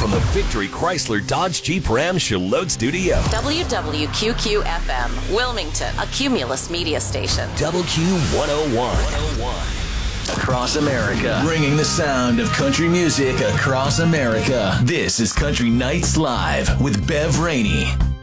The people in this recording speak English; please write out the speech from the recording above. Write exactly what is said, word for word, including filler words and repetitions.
from the Victory Chrysler Dodge Jeep Ram Charlotte Studio. W W Q Q F M, Wilmington, a Cumulus media station. Double Q one oh one. Across America, bringing the sound of country music across America. This is Country Nights Live with Bev Rainey.